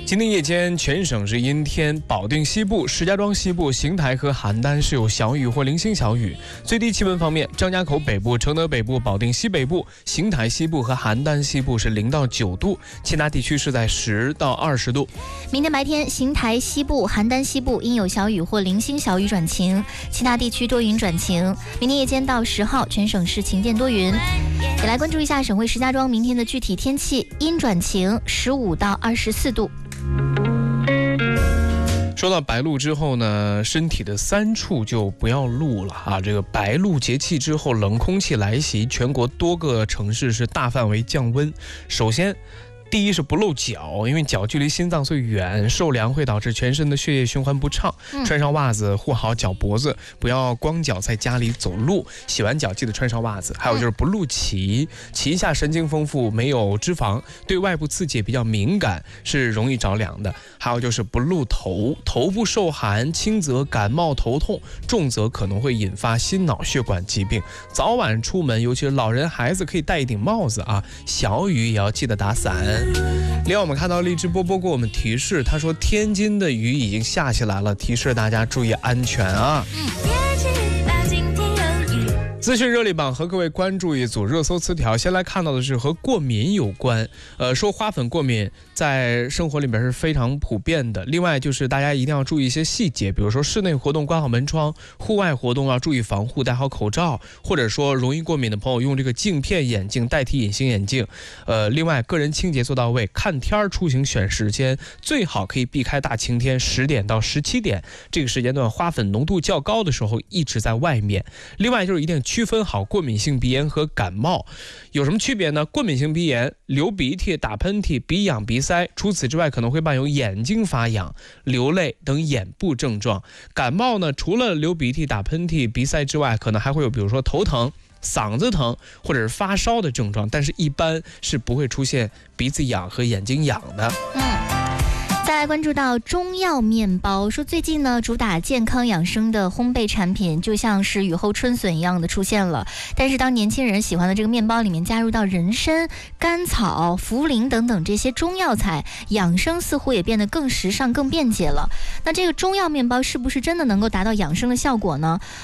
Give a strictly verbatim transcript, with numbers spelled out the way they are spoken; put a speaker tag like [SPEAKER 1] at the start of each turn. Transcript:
[SPEAKER 1] 今天夜间全省是阴天，保定西部、石家庄西部、邢台和邯郸是有小雨或零星小雨。最低气温方面，张家口北部、承德北部、保定西北部、邢台西部和邯郸西部是零到九度，其他地区是在十到二十度。
[SPEAKER 2] 明天白天，邢台西部、邯郸西部阴有小雨或零星小雨转晴，其他地区多云转晴。明天夜间到十号，全省是晴间多云。也来关注一下省会石家庄明天的具体天气，阴转晴，十五到二十四度。
[SPEAKER 1] 说到白露之后呢，身体的三处就不要露了啊！这个白露节气之后，冷空气来袭，全国多个城市是大范围降温。首先，第一是不露脚，因为脚距离心脏最远，受凉会导致全身的血液循环不畅。
[SPEAKER 2] 嗯、
[SPEAKER 1] 穿上袜子护好脚脖子，不要光脚在家里走路。洗完脚记得穿上袜子。还有就是不露脐，脐下神经丰富，没有脂肪，对外部刺激也比较敏感，是容易着凉的。还有就是不露头，头部受寒，轻则感冒头痛，重则可能会引发心脑血管疾病。早晚出门，尤其是老人孩子，可以戴一顶帽子啊。小雨也要记得打伞。另外我们看到荔枝波波给我们提示，他说天津的雨已经下起来了，提示大家注意安全啊。资讯热力榜和各位关注一组热搜词条，先来看到的是和过敏有关。呃，说花粉过敏在生活里面是非常普遍的。另外就是大家一定要注意一些细节，比如说室内活动关好门窗，户外活动要注意防护，戴好口罩，或者说容易过敏的朋友用这个镜片眼镜代替隐形眼镜。呃，另外个人清洁做到位，看天出行选时间最好可以避开大晴天十点到十七点这个时间段，花粉浓度较高的时候一直在外面。另外就是一定区分好过敏性鼻炎和感冒有什么区别呢？过敏性鼻炎流鼻涕、打喷嚏、鼻痒鼻塞，除此之外可能会伴有眼睛发痒、流泪等眼部症状。感冒呢，除了流鼻涕、打喷嚏、鼻塞之外，可能还会有比如说头疼、嗓子疼或者是发烧的症状，但是一般是不会出现鼻子痒和眼睛痒的。
[SPEAKER 2] 嗯。再来关注到中药面包，说最近呢，主打健康养生的烘焙产品就像是雨后春笋一样的出现了。但是当年轻人喜欢的这个面包里面加入到人参、甘草、茯苓等等这些中药材，养生似乎也变得更时尚、更便捷了。那这个中药面包是不是真的能够达到养生的效果呢？